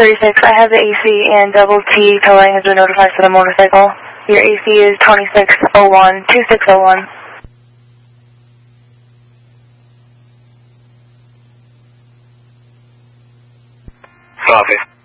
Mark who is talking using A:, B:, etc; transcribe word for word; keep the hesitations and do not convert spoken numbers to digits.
A: thirty-six, I have the A C and double T towing has been notified for the motorcycle. Your A C is twenty-six oh one, twenty-six oh one.
B: Copy.